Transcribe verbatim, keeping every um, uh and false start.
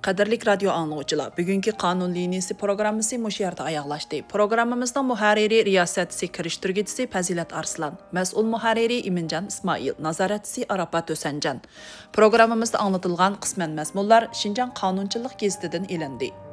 Qadirlik radio anlıqçılar, bugünkü qanun liniyasi programmasi mush yerda oyoqlashdi. Programmamizning muharriri riyosatchisi kirishtirguvchisi Fazilat Arslan, mas'ul muharriri Iminjan Ismoil, nazoratchisi Arafat O'sanjan. Programmamizda anlatilgan qisman mazmunlar Shinjan qonunchilik gazetidan ilindi.